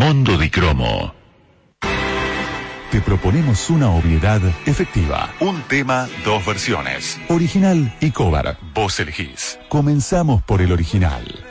Mondo di Cromo. Te proponemos una obviedad efectiva. Un tema, dos versiones. Original y cover. Vos elegís. Comenzamos por el original.